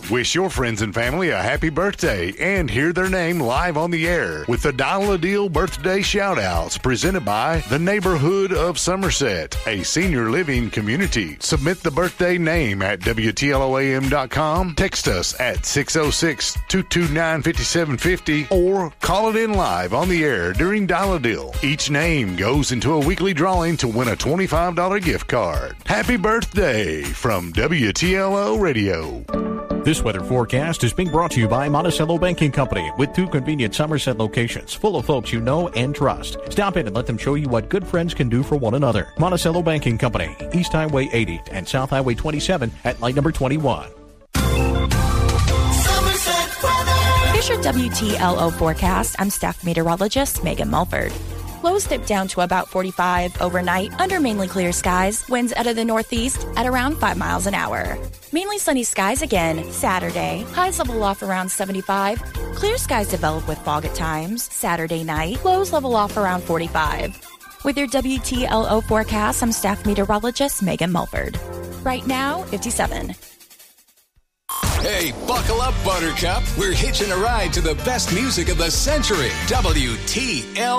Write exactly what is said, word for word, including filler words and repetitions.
Wish your friends and family a happy birthday and hear their name live on the air with the Dial a Deal birthday shout-outs presented by the Neighborhood of Somerset, a senior living community. Submit the birthday name at W T L O A M dot com, text us at six oh six, two two nine, five seven five oh, or call it in live on the air during Dial a Deal. Each name goes into a weekly drawing to win a twenty-five dollars gift card. Happy birthday from W T L O Radio. This weather forecast is being brought to you by Monticello Banking Company with two convenient Somerset locations full of folks you know and trust. Stop in and let them show you what good friends can do for one another. Monticello Banking Company, East Highway eighty and South Highway twenty-seven at light number twenty-one. Here's your W T L O forecast. I'm staff meteorologist Megan Mulford. Lows dip down to about forty-five overnight under mainly clear skies. Winds out of the northeast at around five miles an hour. Mainly sunny skies again Saturday. Highs level off around seventy-five. Clear skies develop with fog at times. Saturday night, lows level off around forty-five. With your W T L O forecast, I'm staff meteorologist Megan Mulford. Right now, fifty-seven. Hey, buckle up, Buttercup. We're hitching a ride to the best music of the century. W T L